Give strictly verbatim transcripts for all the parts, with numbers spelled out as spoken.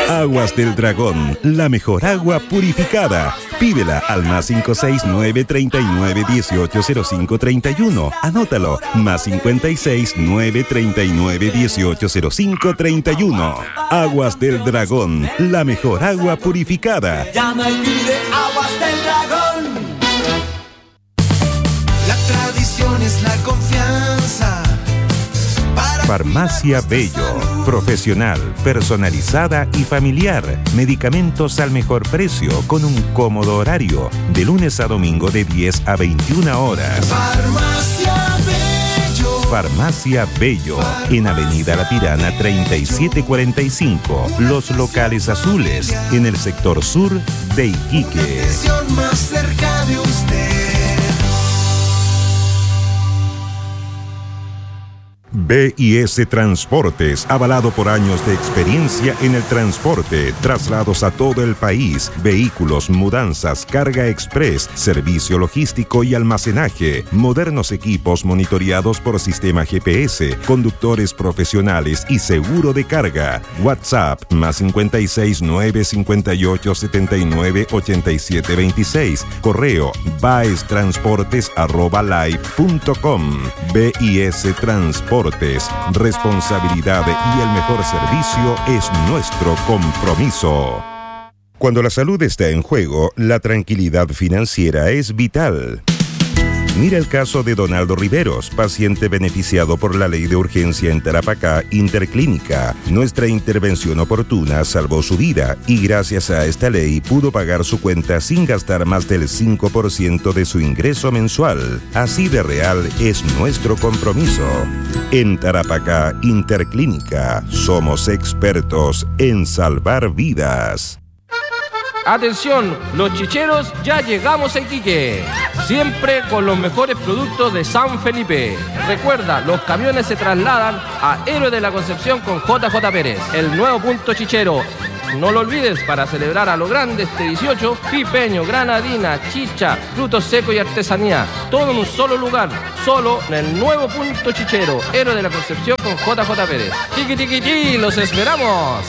Aguas del Dragón, la mejor agua purificada. Pídela al más cinco seis nueve, treinta y nueve, dieciocho, cero cinco, treinta y uno. Anótalo, más cincuenta y seis nueve, treinta y nueve, dieciocho, cero cinco, treinta y uno. Aguas del Dragón, la mejor agua purificada. Llama y pide Aguas del Dragón. La tradición es la confianza. Farmacia Bello, profesional, personalizada y familiar. Medicamentos al mejor precio con un cómodo horario. De lunes a domingo de diez a veintiuna horas. Farmacia Bello. Farmacia Bello, en Avenida La Tirana treinta y siete cuarenta y cinco. Los locales azules, en el sector sur de Iquique. Más cerca de usted. B I S Transportes, avalado por años de experiencia en el transporte, traslados a todo el país, vehículos, mudanzas, carga express, servicio logístico y almacenaje, modernos equipos monitoreados por sistema G P S, conductores profesionales y seguro de carga. WhatsApp más cincuenta y seis nueve, cincuenta y ocho, setenta y nueve, ochenta y siete veintiséis. Correo baestransportes arroba live punto com. B I S Transportes. Responsabilidad y el mejor servicio es nuestro compromiso. Cuando la salud está en juego, la tranquilidad financiera es vital. Mira el caso de Donaldo Riveros, paciente beneficiado por la ley de urgencia en Tarapacá Interclínica. Nuestra intervención oportuna salvó su vida y gracias a esta ley pudo pagar su cuenta sin gastar más del cinco por ciento de su ingreso mensual. Así de real es nuestro compromiso. En Tarapacá Interclínica somos expertos en salvar vidas. Atención, los chicheros, ya llegamos a Iquique. Siempre con los mejores productos de San Felipe. Recuerda, los camiones se trasladan a Héroe de la Concepción con J J Pérez, el nuevo punto chichero. No lo olvides, para celebrar a lo grande este dieciocho, pipeño, granadina, chicha, frutos secos y artesanía. Todo en un solo lugar, solo en el nuevo punto chichero, Héroe de la Concepción con J J Pérez. Tiqui tiqui tiqui, los esperamos.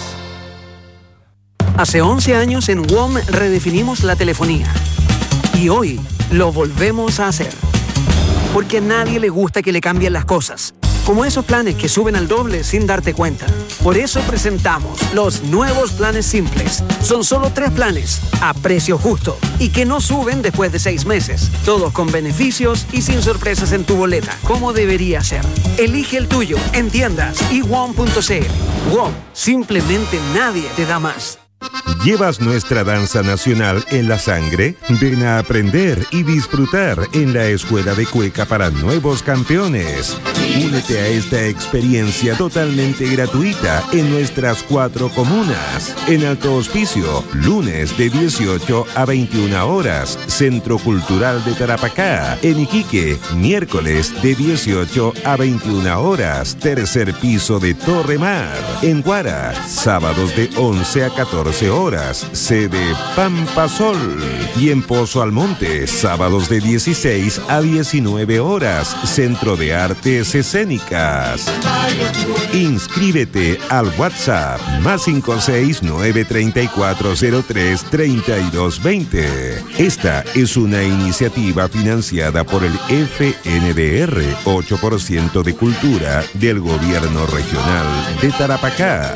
Hace once años en W O M redefinimos la telefonía. Y hoy lo volvemos a hacer. Porque a nadie le gusta que le cambien las cosas. Como esos planes que suben al doble sin darte cuenta. Por eso presentamos los nuevos planes simples. Son solo tres planes, a precio justo. Y que no suben después de seis meses. Todos con beneficios y sin sorpresas en tu boleta. Como debería ser. Elige el tuyo en tiendas y W O M punto c l. W O M, simplemente nadie te da más. ¿Llevas nuestra danza nacional en la sangre? Ven a aprender y disfrutar en la Escuela de Cueca para Nuevos Campeones. Únete a esta experiencia totalmente gratuita en nuestras cuatro comunas. En Alto Hospicio, lunes de dieciocho a veintiuna horas, Centro Cultural de Tarapacá. En Iquique, miércoles de dieciocho a veintiuna horas, tercer piso de Torre Mar. En Guara, sábados de once a catorce horas. Sede Pampa Sol. Y en Pozo Almonte, sábados de dieciséis a diecinueve horas, Centro de Artes Escénicas. Inscríbete al WhatsApp más cinco seis nueve, treinta y cuatro, cero tres, treinta y dos veinte. Esta es una iniciativa financiada por el F N D R, ocho por ciento de Cultura del Gobierno Regional de Tarapacá.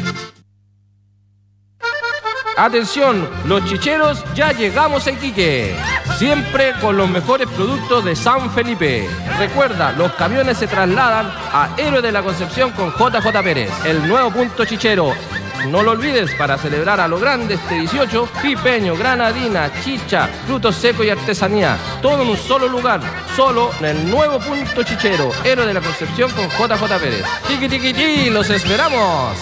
Atención, los chicheros, ya llegamos a Iquique. Siempre con los mejores productos de San Felipe. Recuerda, los camiones se trasladan a Héroe de la Concepción con J J Pérez, el nuevo punto chichero. No lo olvides, para celebrar a lo grande este dieciocho, pipeño, granadina, chicha, frutos secos y artesanía. Todo en un solo lugar, solo en el nuevo punto chichero, Héroe de la Concepción con J J Pérez. Tiqui tiqui tiqui, los esperamos.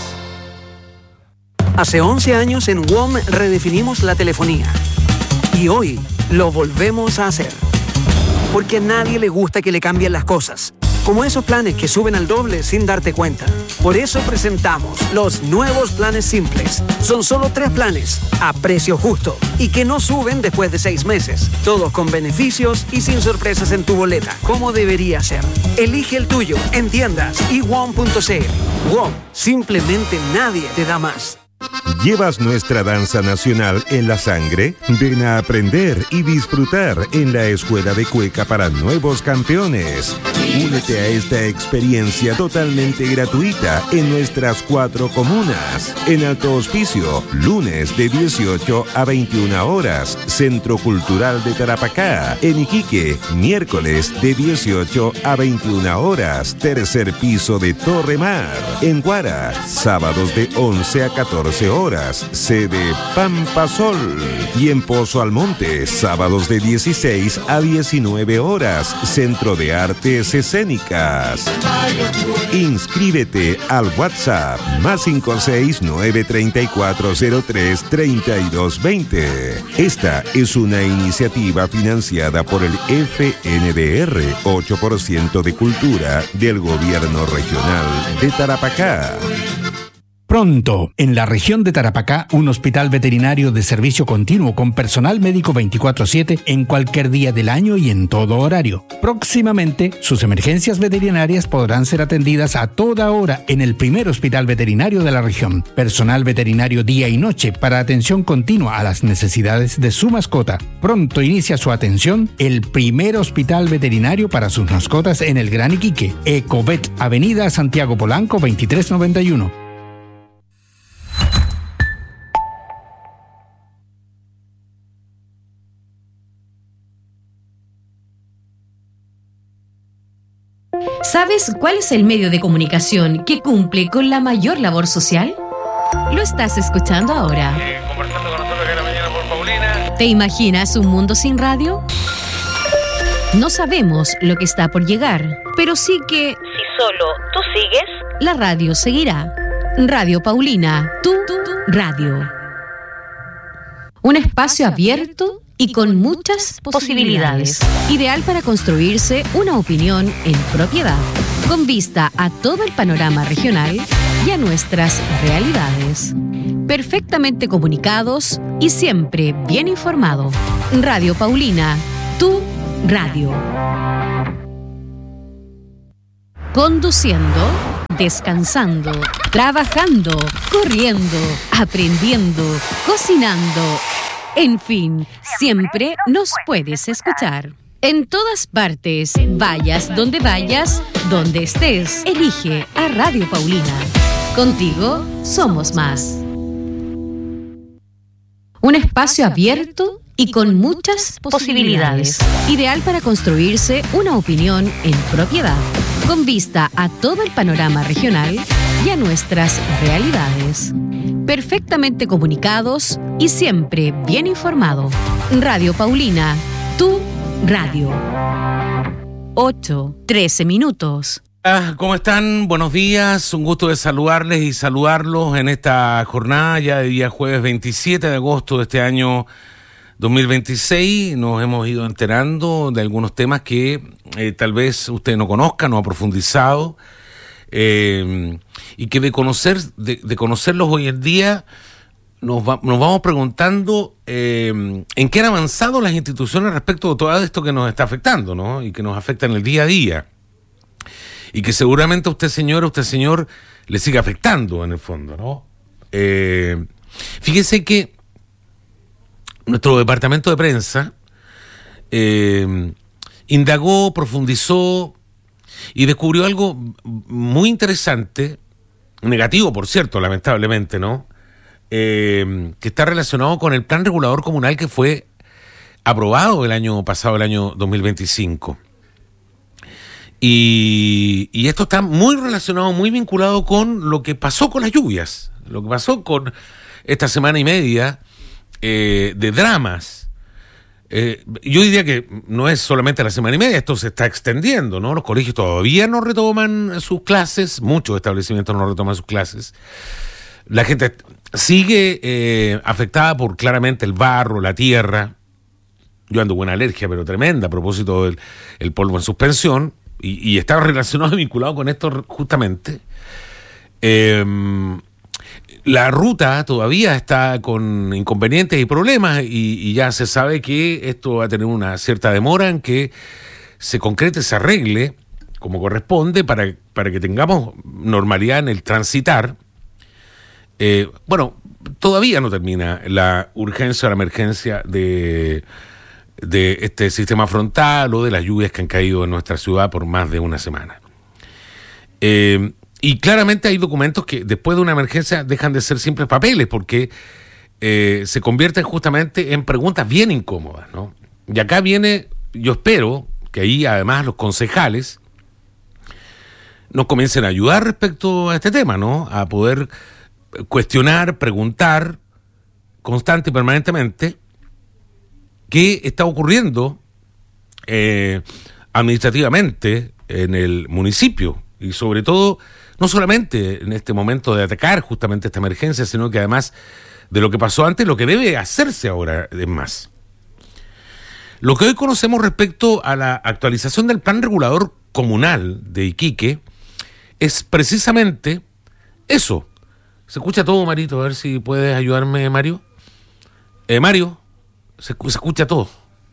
Hace once años en W O M redefinimos la telefonía. Y hoy lo volvemos a hacer. Porque a nadie le gusta que le cambien las cosas. Como esos planes que suben al doble sin darte cuenta. Por eso presentamos los nuevos planes simples. Son solo tres planes, a precio justo. Y que no suben después de seis meses. Todos con beneficios y sin sorpresas en tu boleta. Como debería ser. Elige el tuyo en tiendas y W O M punto c l. W O M, simplemente nadie te da más. ¿Llevas nuestra danza nacional en la sangre? Ven a aprender y disfrutar en la Escuela de Cueca para Nuevos Campeones. Únete a esta experiencia totalmente gratuita en nuestras cuatro comunas. En Alto Hospicio, lunes de dieciocho a veintiuna horas, Centro Cultural de Tarapacá. En Iquique, miércoles de dieciocho a veintiuna horas, tercer piso de Torre Mar. En Guara, sábados de once a catorce horas, sede Pampa Sol. Y en Pozo Almonte, sábados de dieciséis a diecinueve horas, Centro de Artes Escénicas. Inscríbete al WhatsApp más cinco seis nueve tres cuatro cero tres tres dos dos cero. Esta es una iniciativa financiada por el F N D R, ocho por ciento de Cultura del Gobierno Regional de Tarapacá. Pronto, en la región de Tarapacá, un hospital veterinario de servicio continuo con personal médico veinticuatro siete en cualquier día del año y en todo horario. Próximamente, sus emergencias veterinarias podrán ser atendidas a toda hora en el primer hospital veterinario de la región. Personal veterinario día y noche para atención continua a las necesidades de su mascota. Pronto inicia su atención el primer hospital veterinario para sus mascotas en el Gran Iquique. Ecovet, Avenida Santiago Polanco veintitrés noventa y uno. ¿Sabes cuál es el medio de comunicación que cumple con la mayor labor social? Lo estás escuchando ahora. Eh, conversando con nosotros cada mañana por Paulina. ¿Te imaginas un mundo sin radio? No sabemos lo que está por llegar, pero sí que, si solo tú sigues, la radio seguirá. Radio Paulina, tu radio. Un espacio abierto y con muchas posibilidades. Ideal para construirse una opinión en propiedad, con vista a todo el panorama regional y a nuestras realidades. Perfectamente comunicados y siempre bien informado. Radio Paulina, tu radio. Conduciendo, descansando, trabajando, corriendo, aprendiendo, cocinando. En fin, siempre nos puedes escuchar. En todas partes, vayas donde vayas, donde estés, elige a Radio Paulina. Contigo somos más. Un espacio abierto y con muchas posibilidades. Ideal para construirse una opinión en propiedad, con vista a todo el panorama regional y a nuestras realidades. Perfectamente comunicados y siempre bien informado. Radio Paulina, tu radio. ocho, trece minutos. Ah, ¿cómo están? Buenos días, un gusto de saludarles y saludarlos en esta jornada ya de día jueves veintisiete de agosto de este año dos mil veintiséis. Nos hemos ido enterando de algunos temas que eh, tal vez usted no conozca, no ha profundizado. Eh, y que de conocer de, de conocerlos hoy en día nos, va, nos vamos preguntando eh, en qué han avanzado las instituciones respecto de todo esto que nos está afectando, ¿no? Y que nos afecta en el día a día y que seguramente a usted señor, a usted señor le sigue afectando en el fondo, ¿no? Eh, fíjese que nuestro departamento de prensa eh, indagó, profundizó y descubrió algo muy interesante, negativo por cierto, lamentablemente, ¿no? Eh, que está relacionado con el plan regulador comunal que fue aprobado el año pasado, el año dos mil veinticinco. Y, y esto está muy relacionado, muy vinculado con lo que pasó con las lluvias, lo que pasó con esta semana y media eh, de dramas. Eh, yo diría que no es solamente la semana y media, esto se está extendiendo, ¿no? Los colegios todavía no retoman sus clases, muchos establecimientos no retoman sus clases. La gente sigue eh, afectada por claramente el barro, la tierra. Yo ando con una alergia, pero tremenda, a propósito del el polvo en suspensión, y, y está relacionado y vinculado con esto justamente. Eh, La ruta todavía está con inconvenientes y problemas y, y ya se sabe que esto va a tener una cierta demora en que se concrete, se arregle como corresponde para, para que tengamos normalidad en el transitar. Eh, bueno, todavía no termina la urgencia o la emergencia de, de este sistema frontal o de las lluvias que han caído en nuestra ciudad por más de una semana. Eh, y claramente hay documentos que después de una emergencia dejan de ser simples papeles porque eh, se convierten justamente en preguntas bien incómodas, ¿no? Y acá viene, yo espero que ahí además los concejales nos comiencen a ayudar respecto a este tema, ¿no? A poder cuestionar, preguntar constante y permanentemente qué está ocurriendo eh, administrativamente en el municipio y sobre todo, no solamente en este momento de atacar justamente esta emergencia, sino que además de lo que pasó antes, lo que debe hacerse ahora es más. Lo que hoy conocemos respecto a la actualización del plan regulador comunal de Iquique es precisamente eso. ¿Se escucha todo, Marito? A ver si puedes ayudarme, Mario. Eh, Mario, se, se escucha todo.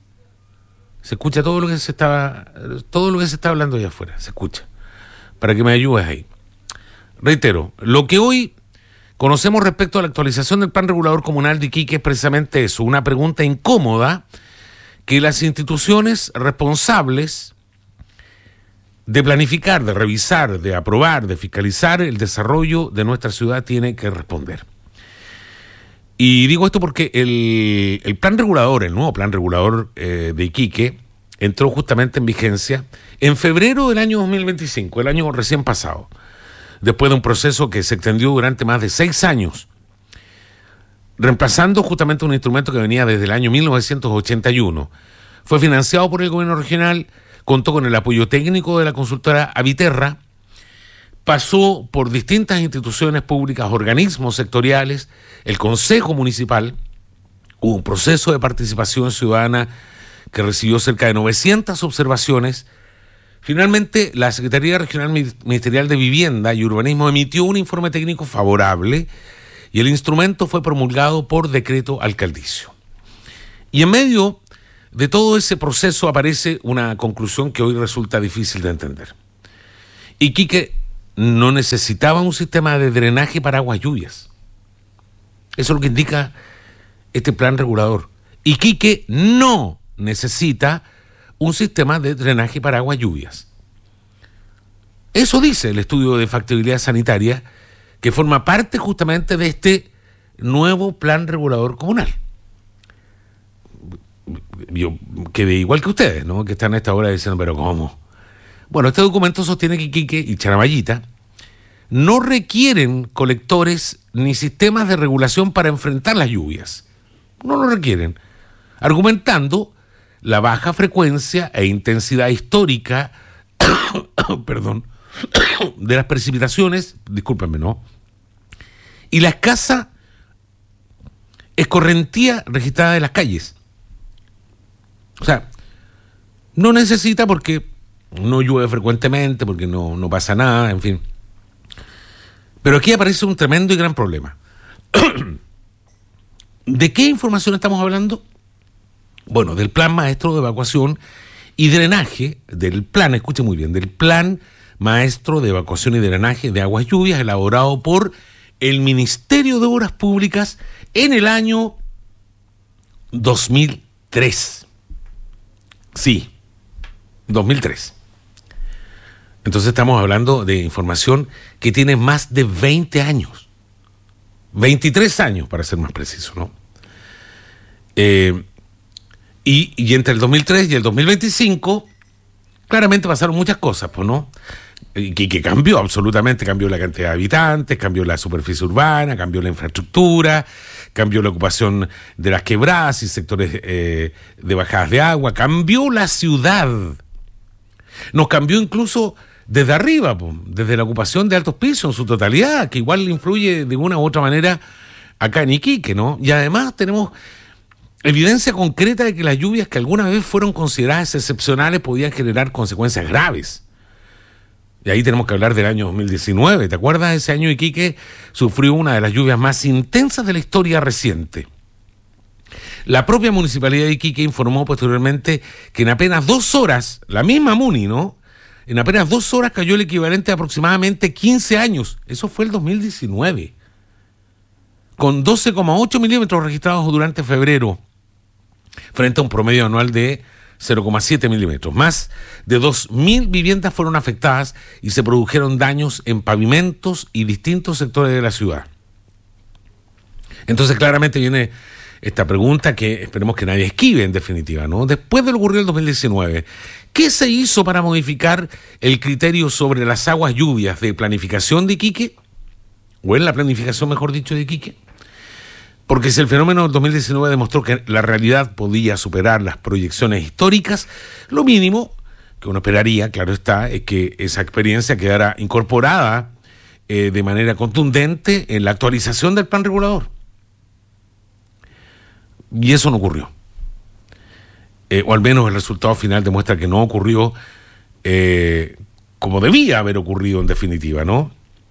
Se escucha todo lo que se estaba, todo lo que se está hablando allá afuera. Se escucha. Para que me ayudes ahí. Reitero, lo que hoy conocemos respecto a la actualización del plan regulador comunal de Iquique es precisamente eso, una pregunta incómoda que las instituciones responsables de planificar, de revisar, de aprobar, de fiscalizar el desarrollo de nuestra ciudad tienen que responder. Y digo esto porque el, el plan regulador, el nuevo plan regulador eh, de Iquique, entró justamente en vigencia en febrero del año dos mil veinticinco, el año recién pasado, después de un proceso que se extendió durante más de seis años, reemplazando justamente un instrumento que venía desde el año mil novecientos ochenta y uno. Fue financiado por el gobierno regional, contó con el apoyo técnico de la consultora Aviterra, pasó por distintas instituciones públicas, organismos sectoriales, el Consejo Municipal, hubo un proceso de participación ciudadana que recibió cerca de novecientas observaciones. Finalmente, la Secretaría Regional Ministerial de Vivienda y Urbanismo emitió un informe técnico favorable y el instrumento fue promulgado por decreto alcaldicio. Y en medio de todo ese proceso aparece una conclusión que hoy resulta difícil de entender. Iquique no necesitaba un sistema de drenaje para aguas lluvias. Eso es lo que indica este plan regulador. Iquique no necesita un sistema de drenaje para aguas lluvias. Eso dice el estudio de factibilidad sanitaria que forma parte justamente de este nuevo plan regulador comunal. Yo quedé igual que ustedes, ¿no? Que están a esta hora diciendo, pero ¿cómo? Bueno, este documento sostiene que Iquique y Charamayita no requieren colectores ni sistemas de regulación para enfrentar las lluvias. No lo requieren, argumentando la baja frecuencia e intensidad histórica perdón, de las precipitaciones, discúlpenme, ¿no? Y la escasa escorrentía registrada de las calles. O sea, no necesita porque no llueve frecuentemente, porque no, no pasa nada, en fin. Pero aquí aparece un tremendo y gran problema. ¿De qué información estamos hablando? Bueno, del plan maestro de evacuación y drenaje, del plan, escuche muy bien, del plan maestro de evacuación y drenaje de aguas lluvias elaborado por el Ministerio de Obras Públicas en el año dos mil tres. Sí, dos mil tres. Entonces estamos hablando de información que tiene más de veinte años. veintitrés años, para ser más preciso, ¿no? Eh, y, y entre el dos mil tres y el dos mil veinticinco, claramente pasaron muchas cosas, pues, ¿no? Y que, que cambió absolutamente, cambió la cantidad de habitantes, cambió la superficie urbana, cambió la infraestructura, cambió la ocupación de las quebradas y sectores eh, de bajadas de agua, cambió la ciudad. Nos cambió incluso desde arriba, pues, desde la ocupación de altos pisos en su totalidad, que igual influye de una u otra manera acá en Iquique, ¿no? Y además tenemos evidencia concreta de que las lluvias que alguna vez fueron consideradas excepcionales podían generar consecuencias graves. Y ahí tenemos que hablar del año dos mil diecinueve. ¿Te acuerdas? Ese año Iquique sufrió una de las lluvias más intensas de la historia reciente. La propia Municipalidad de Iquique informó posteriormente que en apenas dos horas, la misma Muni, ¿no? En apenas dos horas cayó el equivalente a aproximadamente quince años. Eso fue el dos mil diecinueve. con doce coma ocho milímetros registrados durante febrero, frente a un promedio anual de cero coma siete milímetros. Más de dos mil viviendas fueron afectadas y se produjeron daños en pavimentos y distintos sectores de la ciudad. Entonces claramente viene esta pregunta que esperemos que nadie esquive en definitiva, ¿no? Después de lo ocurrido en el dos mil diecinueve, ¿qué se hizo para modificar el criterio sobre las aguas lluvias de planificación de Iquique? O en la planificación, mejor dicho, de Iquique. Porque si el fenómeno del dos mil diecinueve demostró que la realidad podía superar las proyecciones históricas, lo mínimo que uno esperaría, claro está, es que esa experiencia quedara incorporada eh, de manera contundente en la actualización del plan regulador. Y eso no ocurrió. Eh, o al menos el resultado final demuestra que no ocurrió eh, como debía haber ocurrido en definitiva, ¿no?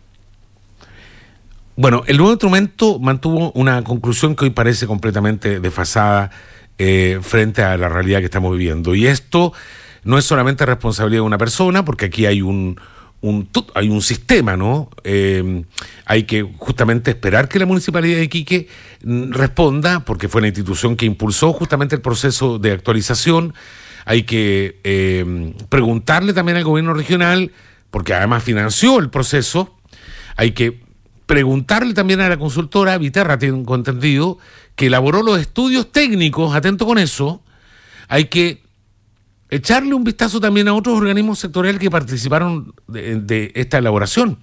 Bueno, el nuevo instrumento mantuvo una conclusión que hoy parece completamente desfasada eh, frente a la realidad que estamos viviendo. Y esto no es solamente responsabilidad de una persona, porque aquí hay un, un, hay un sistema, ¿no? Eh, hay que justamente esperar que la Municipalidad de Iquique responda, porque fue la institución que impulsó justamente el proceso de actualización. Hay que eh, preguntarle también al gobierno regional, porque además financió el proceso. Hay que preguntarle también a la consultora Viterra, tengo entendido, que elaboró los estudios técnicos, atento con eso. Hay que echarle un vistazo también a otros organismos sectoriales que participaron de, de esta elaboración.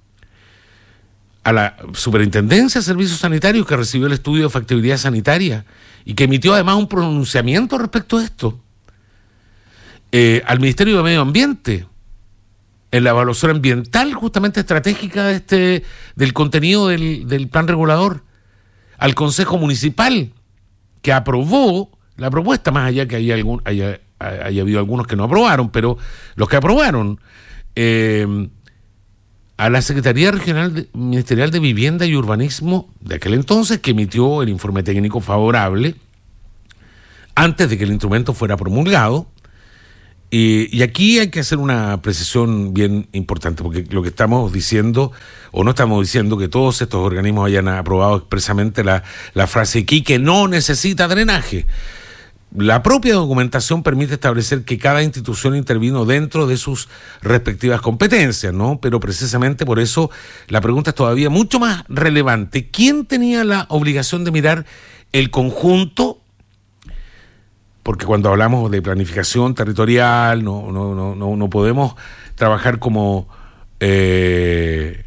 A la Superintendencia de Servicios Sanitarios, que recibió el estudio de factibilidad sanitaria y que emitió además un pronunciamiento respecto a esto. Eh, al Ministerio de Medio Ambiente, en la evaluación ambiental justamente estratégica de este, del contenido del, del plan regulador, al Consejo Municipal, que aprobó la propuesta, más allá que haya, algún, haya, haya habido algunos que no aprobaron, pero los que aprobaron, eh, a la Secretaría Regional de, Ministerial de Vivienda y Urbanismo de aquel entonces, que emitió el informe técnico favorable antes de que el instrumento fuera promulgado. Y, y aquí hay que hacer una precisión bien importante, porque lo que estamos diciendo, o no estamos diciendo que todos estos organismos hayan aprobado expresamente la, la frase Iquique no necesita drenaje. La propia documentación permite establecer que cada institución intervino dentro de sus respectivas competencias, ¿no? Pero precisamente por eso la pregunta es todavía mucho más relevante. ¿Quién tenía la obligación de mirar el conjunto? Porque cuando hablamos de planificación territorial, no, no, no, no, no podemos trabajar como, eh,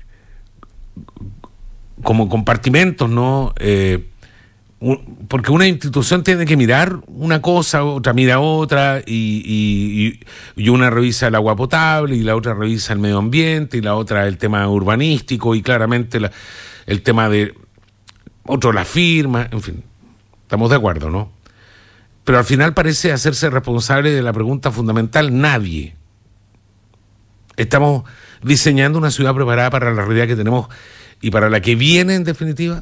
como compartimentos, ¿no? Eh, un, porque una institución tiene que mirar una cosa, otra mira otra, y, y, y una revisa el agua potable, y la otra revisa el medio ambiente, y la otra el tema urbanístico, y claramente la, el tema de otro la firma, en fin, estamos de acuerdo, ¿no? Pero al final parece hacerse responsable de la pregunta fundamental nadie. ¿Estamos diseñando una ciudad preparada para la realidad que tenemos y para la que viene en definitiva?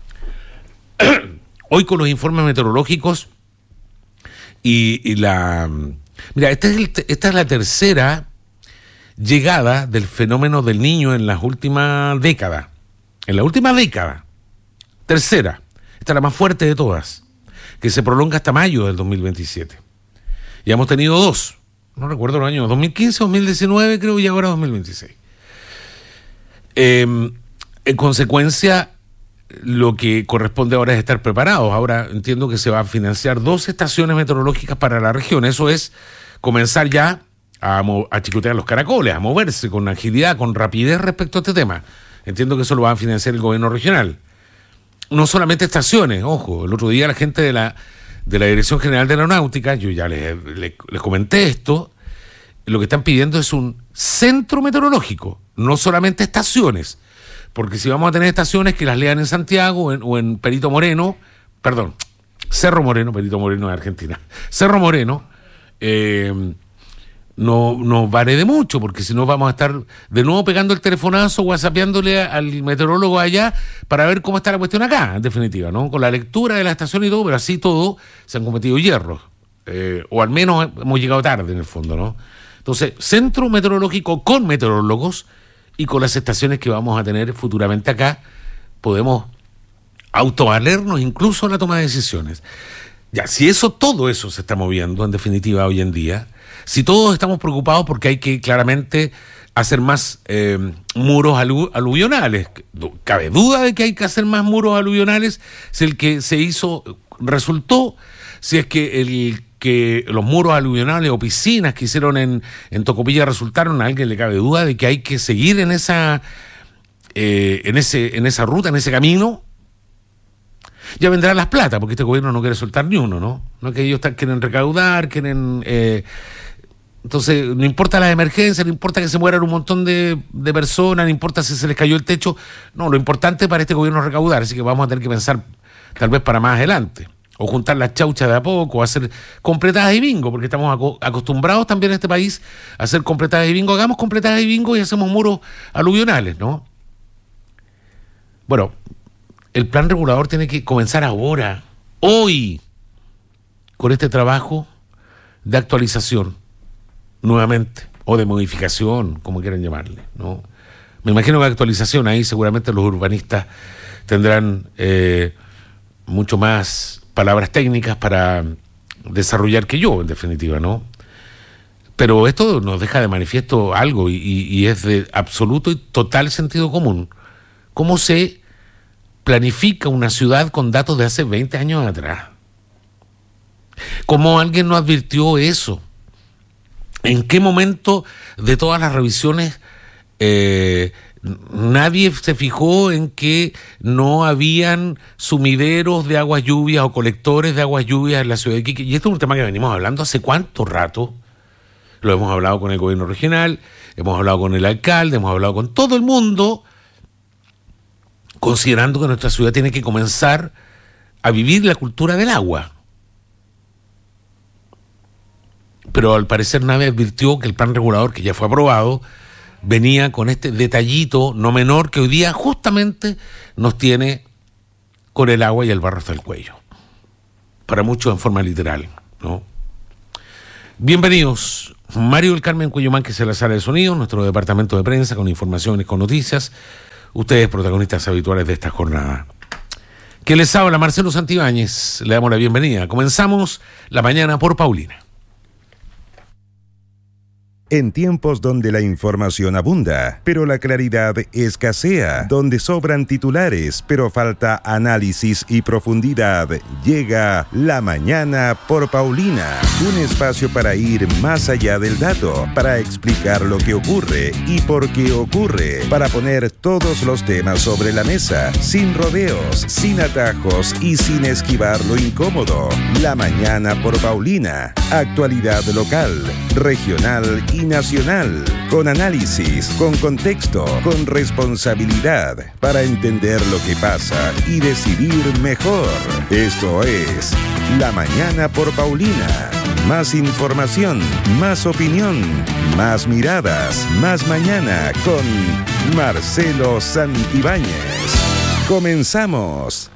Hoy con los informes meteorológicos y, y la... Mira, esta es, el, esta es la tercera llegada del fenómeno del Niño en las últimas décadas. En la última década. Tercera. Esta es la más fuerte de todas, que se prolonga hasta mayo del dos mil veintisiete. Ya hemos tenido dos, no recuerdo los años, dos mil quince, dos mil diecinueve creo, y ahora dos mil veintiséis. Eh, en consecuencia, lo que corresponde ahora es estar preparados. Ahora entiendo que se va a financiar dos estaciones meteorológicas para la región. Eso es comenzar ya a, mo- a chicotear los caracoles, a moverse con agilidad, con rapidez respecto a este tema. Entiendo que eso lo va a financiar el gobierno regional. No solamente estaciones, ojo, el otro día la gente de la, de la Dirección General de Aeronáutica, yo ya les, les, les comenté esto, lo que están pidiendo es un centro meteorológico, no solamente estaciones, porque si vamos a tener estaciones que las lean en Santiago o en, o en Perito Moreno, perdón, Cerro Moreno, Perito Moreno de Argentina, Cerro Moreno, eh, no nos vale de mucho, porque si no vamos a estar de nuevo pegando el telefonazo, whatsappeándole al meteorólogo allá para ver cómo está la cuestión acá, en definitiva, ¿no? Con la lectura de la estación y todo, pero así todo se han cometido hierros, eh, o al menos hemos llegado tarde en el fondo, ¿no? Entonces, centro meteorológico con meteorólogos y con las estaciones que vamos a tener futuramente acá, podemos autovalernos incluso en la toma de decisiones. Ya, si eso, todo eso se está moviendo en definitiva hoy en día, si todos estamos preocupados porque hay que claramente hacer más eh, muros alu- aluvionales, cabe duda de que hay que hacer más muros aluvionales si el que se hizo resultó, si es que el que los muros aluvionales o piscinas que hicieron en, en Tocopilla resultaron, a alguien le cabe duda de que hay que seguir en esa eh, en ese en esa ruta, en ese camino. Ya vendrán las plata, porque este gobierno no quiere soltar ni uno, ¿no? No que ellos quieren recaudar, quieren... Eh, entonces, no importa las emergencias, no importa que se mueran un montón de, de personas, no importa si se les cayó el techo. No, lo importante para este gobierno es recaudar, así que vamos a tener que pensar tal vez para más adelante. O juntar las chauchas de a poco, o hacer completadas y bingo, porque estamos aco- acostumbrados también en este país a hacer completadas y bingo. Hagamos completadas y bingo y hacemos muros aluvionales, ¿no? Bueno, el plan regulador tiene que comenzar ahora, hoy, con este trabajo de actualización, nuevamente, o de modificación, como quieran llamarle, ¿no? Me imagino que actualización, ahí seguramente los urbanistas tendrán eh, mucho más palabras técnicas para desarrollar que yo, en definitiva, ¿no? Pero esto nos deja de manifiesto algo, y, y, y es de absoluto y total sentido común. ¿Cómo se planifica una ciudad con datos de hace veinte años atrás? ¿Cómo alguien no advirtió eso? ¿En qué momento de todas las revisiones eh, nadie se fijó en que no habían sumideros de aguas lluvias o colectores de aguas lluvias en la ciudad de Iquique? Y esto es un tema que venimos hablando hace cuánto rato. Lo hemos hablado con el gobierno regional, hemos hablado con el alcalde, hemos hablado con todo el mundo, considerando que nuestra ciudad tiene que comenzar a vivir la cultura del agua. Pero al parecer nadie advirtió que el plan regulador, que ya fue aprobado, venía con este detallito no menor que hoy día justamente nos tiene con el agua y el barro hasta el cuello. Para muchos en forma literal, ¿no? Bienvenidos. Mario del Carmen Cuello Mánquez en la sala de sonido, nuestro departamento de prensa con informaciones, con noticias. Ustedes protagonistas habituales de esta jornada. Que les habla Marcelo Santibáñez. Le damos la bienvenida. Comenzamos la mañana por Paulina. En tiempos donde la información abunda, pero la claridad escasea, donde sobran titulares, pero falta análisis y profundidad, llega La Mañana por Paulina, un espacio para ir más allá del dato, para explicar lo que ocurre y por qué ocurre, para poner todos los temas sobre la mesa, sin rodeos, sin atajos y sin esquivar lo incómodo. La Mañana por Paulina, actualidad local, regional y nacional, con análisis, con contexto, con responsabilidad, para entender lo que pasa y decidir mejor. Esto es La Mañana por Paulina. Más información, más opinión, más miradas, más mañana con Marcelo Santibáñez. Comenzamos.